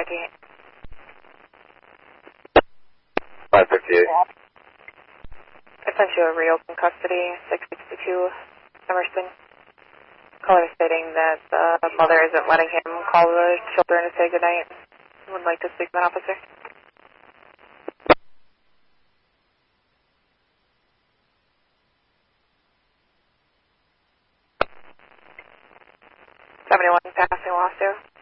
558. 558. I sent you a reopen custody, 662 Emerson. Caller stating that the mother isn't letting him call the children to say goodnight. Would like to speak to an officer. 71 passing Wasso.